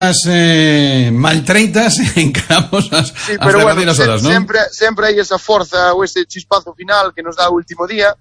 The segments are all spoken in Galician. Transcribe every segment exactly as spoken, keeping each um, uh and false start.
eh, maltreitas encaramos as, sí, as pero derradeiras bueno, horas, non? Sempre, sempre hai esa forza ou ese chispazo final que nos dá o último día.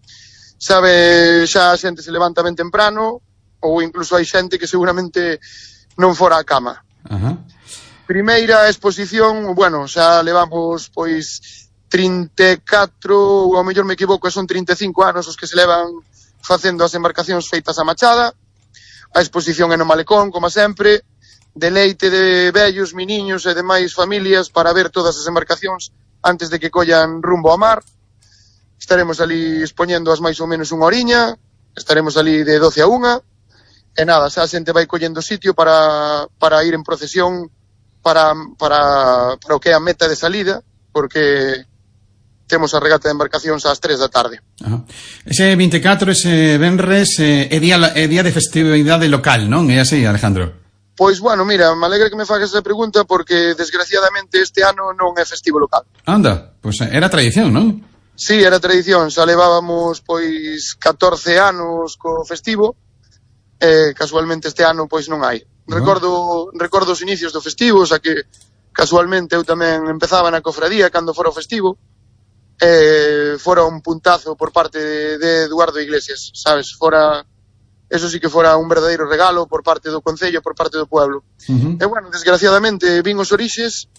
Sabe, xa a xente se levanta ben temprano, ou incluso hai xente que seguramente non fora a cama. Ajá. Primeira exposición, bueno, xa levamos pois trinta e catro, ou ao mellor me equivoco, son trinta e cinco anos os que se levan facendo as embarcacións feitas a machada. A exposición é no Malecón, como sempre, deleite de vellos, miniños e demais familias para ver todas as embarcacións antes de que collan rumbo ao mar. Estaremos ali expoñendo as máis ou menos unha horiña, estaremos ali de doce a unha, e nada, xa a xente vai collendo sitio para, para ir en procesión para, para, para o que é a meta de salida, porque temos a regata de embarcacións ás tres da tarde. Ajá. Ese vinte e catro, ese venres, eh, é, día, é día de festividade local, non? É así, Alejandro? Pois, bueno, mira, me alegra que me fagas esa pregunta porque, desgraciadamente, este ano non é festivo local. Anda, pois era tradición, non? Sí, era tradición, xa levábamos, pois, catorce anos co festivo, e casualmente este ano, pois, non hai. Recordo, recordo os inicios do festivo, xa que, casualmente, eu tamén empezaba na cofradía cando fora o festivo, e fora un puntazo por parte de, de Eduardo Iglesias, sabes, fora... Eso sí que fora un verdadeiro regalo por parte do Concello, por parte do pueblo. Uh-huh. E, bueno, desgraciadamente, vin os orixes,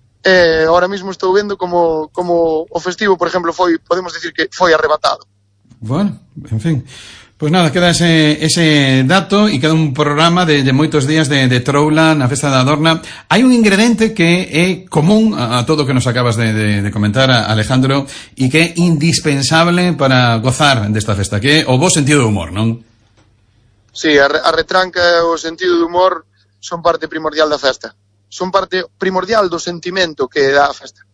e ahora mismo estou vendo como, como o festivo, por exemplo, foi, podemos decir que foi arrebatado. Bueno, en fin. Pois nada, queda ese, ese dato e queda un programa de, de moitos días de, de troula na Festa da Adorna. Hai un ingrediente que é común a, a todo o que nos acabas de, de, de comentar, a Alejandro, e que é indispensable para gozar desta festa, que é o bo sentido do humor, non? Sí, a, a retranca e o sentido do humor son parte primordial da festa. Son parte primordial do sentimento que dá a festa.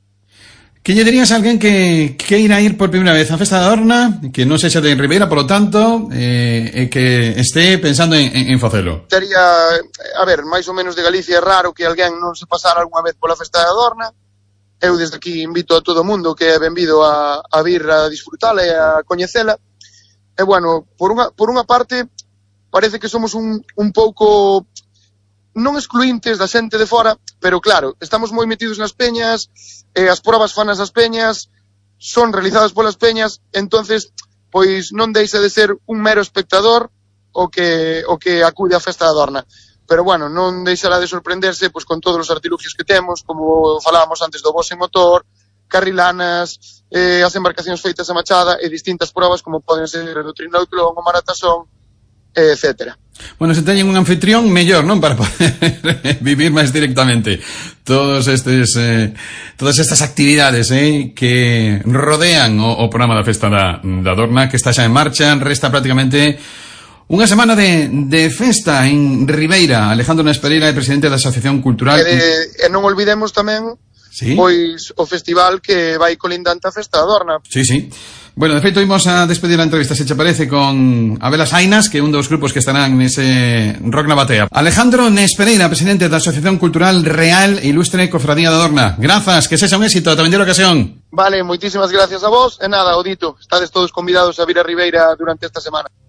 Que lle dirías a alguén que que irá ir por primeira vez á Festa da Adorna, que non sexa de Ribeira, por lo tanto, e eh, que este pensando en, en, en facelo? Tería, a ver, máis ou menos de Galicia é raro que alguén non se pasara algunha vez pola Festa da Adorna. Eu desde aquí invito a todo o mundo que é benvido a, a vir a disfrutala e a coñecela. E, bueno, por unha, por unha parte... parece que somos un, un pouco non excluintes da xente de fora, pero claro, estamos moi metidos nas peñas, eh, as probas fanas das peñas, son realizadas polas peñas, entonces, pois non deixa de ser un mero espectador o que, o que acude á Festa da Adorna. Pero bueno, non deixará de sorprenderse pois con todos os artilugios que temos, como falábamos antes do bo sen motor, carrilanas, eh, as embarcacións feitas a machada e distintas probas como poden ser o trinautlón, o maratasón, etcétera. Bueno, se teñen un anfitrión mellor, non? Para poder vivir máis directamente todos estes eh, todas estas actividades eh, que rodean o, o programa da Festa da, da Adorna, que está xa en marcha. Resta prácticamente unha semana de, de festa en Ribeira. Alejandro Nespereira é presidente da Asociación Cultural. E, de, e non olvidemos tamén, ¿sí?, pois o festival que vai colindante a Festa da Adorna. Sí, sí. Bueno, de feito, imos a despedir a entrevista, se che parece, con Abel Asainas, que é un dos grupos que estarán nese Rock na Batea. Alejandro Nespereira, presidente da Asociación Cultural Real e Ilustre Cofradía da Adorna. Grazas, que sexa un éxito, tamén de ocasión. Vale, moitísimas gracias a vos, e nada, o dito, estades todos convidados a vir a Ribeira durante esta semana.